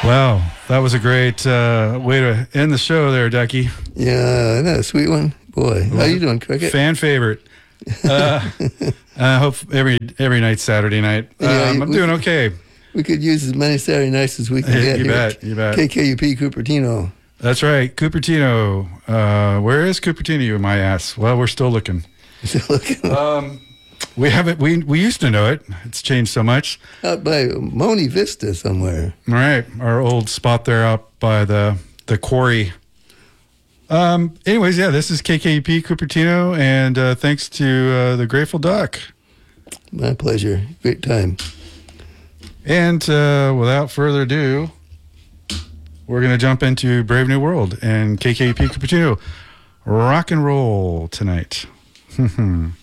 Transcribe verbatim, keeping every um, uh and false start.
Wow, that was a great uh, way to end the show there, Ducky. Yeah, isn't that a sweet one? Boy, how you doing, Cricket? Fan favorite. Uh, I hope every every night, Saturday night. Yeah, Um, I'm we- doing okay. We could use as many Saturday nights as we can get You here. bet, you bet. K K U P Cupertino. That's right, Cupertino. Uh, where is Cupertino, you might ask? Well, we're still looking. Um, we haven't. We we used to know it. It's changed so much. Out by Moni Vista somewhere. All right, our old spot there out by the the quarry. Um. Anyways, yeah, this is K K U P Cupertino, and uh, thanks to uh, the Grateful Duck. My pleasure. Great time. And uh, without further ado, we're going to jump into Brave New World and K K U P Cupertino. Rock and roll tonight.